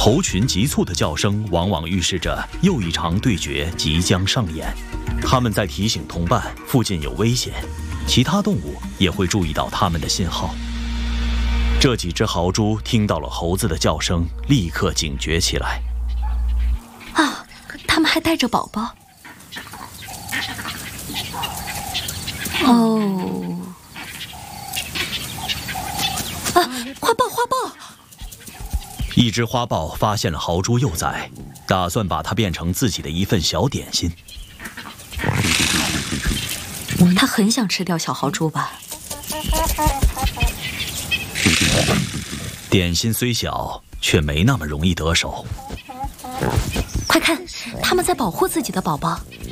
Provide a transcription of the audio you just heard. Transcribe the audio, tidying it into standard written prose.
猴群急促的叫声往往预示着又一场对决即将上演。它们在提醒同伴附近有危险，其他动物也会注意到它们的信号。这几只豪猪听到了猴子的叫声，立刻警觉起来。 啊，它们还带着宝宝。哦。啊，花豹，花豹！ 一只花豹发现了豪猪幼崽，打算把它变成自己的一份小点心。 它很想吃掉小豪猪吧？ 点心虽小，却没那么容易得手。 快看，它们在保护自己的宝宝。